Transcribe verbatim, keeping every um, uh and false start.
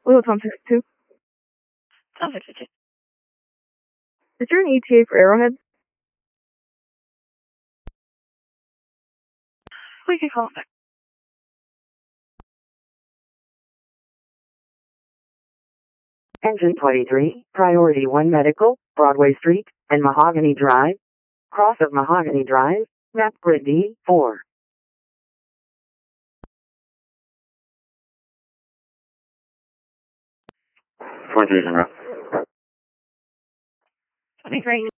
Hello, Tom sixty-two. Tom sixty-two. Is there an E T A for Arrowhead? We can call him back. Engine twenty-three, Priority one Medical, Broadway Street, and Mahogany Drive. Cross of Mahogany Drive, map grid D four. twenty-three. twenty-three.